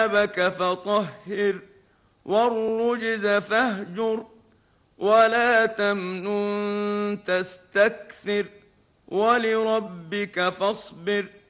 ثيابك فطهر والرجز فاهجر ولا تمنن تستكثر ولربك فاصبر